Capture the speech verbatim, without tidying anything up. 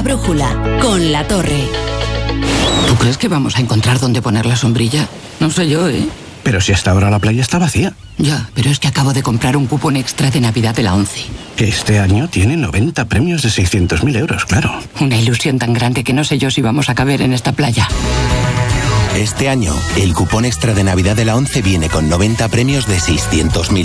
La brújula, con La Torre. ¿Tú crees que vamos a encontrar dónde poner la sombrilla? No sé yo, ¿eh? Pero si hasta ahora la playa está vacía. Ya, pero es que acabo de comprar un cupón extra de Navidad de la ONCE. Que este año tiene noventa premios de seiscientos mil euros, claro. Una ilusión tan grande que no sé yo si vamos a caber en esta playa. Este año, el cupón extra de Navidad de la ONCE viene con noventa premios de seiscientos mil